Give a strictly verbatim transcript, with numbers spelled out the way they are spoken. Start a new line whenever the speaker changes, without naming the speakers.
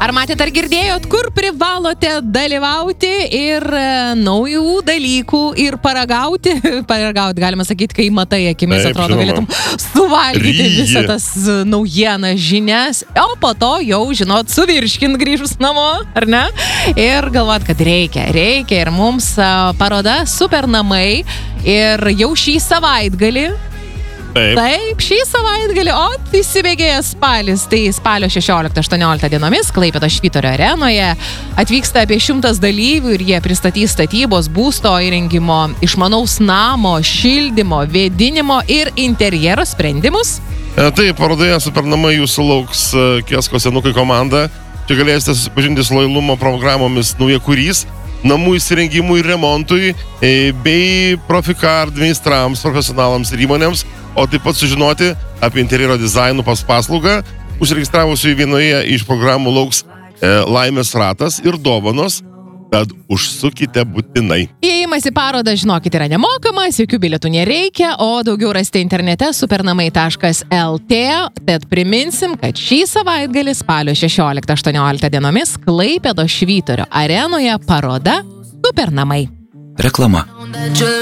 Ar matėt, ar girdėjot, kur privalote dalyvauti ir e, naujų dalykų ir paragauti? Paragauti, galima sakyti, kai matai akimis,
Taip,
atrodo,
žinoma.
galėtum suvalgyti
Ryji.
visą tas naujienas, žinias, o po to jau, žinot, suvirškint grįžus namo, ar ne? Ir galvot, kad reikia, reikia ir mums a, paroda Super namai ir jau šį savaitgalį.
Taip.
Taip, šį savaitgalį, o įsibėgėjęs spalis, tai spalio šešioliktą aštuonioliktą dienomis Klaipėdos Švyturio arenoje atvyksta apie šimtas dalyvių ir jie pristatys statybos, būsto įrengimo, išmanaus namo, šildymo, vėdinimo ir interjero sprendimus.
E, Taip, parodoje Super namai jūsų lauks e, Kiosko senukai komanda. Čia galėsite susipažinti su lojalumo programomis Naujakurys, namų įsirengimui ir remontui, e, bei Profikard meistrams, profesionalams ir įmonėms, o taip pat sužinoti apie interjero dizainų pas paslaugą. Užregistravusių vienoje iš programų lauks e, laimės ratas ir dovanos, tad užsukite būtinai.
Įėjimas į parodą, žinokit, yra nemokamas, jokių bilietų nereikia, o daugiau rasite internete supernamai taškas lt. Tad priminsim, kad šį savaitgalį spalio šešioliktą aštuonioliktą dienomis Klaipėdos Švyturio arenoje paroda Supernamai.
Reklama.